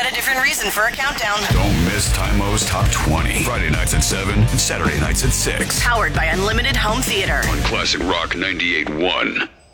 got a different reason for a countdown. Don't miss Time-O's Top 20. Friday nights at 7 and Saturday nights at 6. Powered by Unlimited Home Theater. On Classic Rock 98.1.